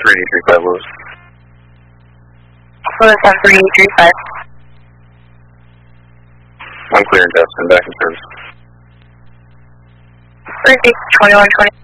3835 Lewis. Lewis on 3835. One clear and test and back in service. 362120.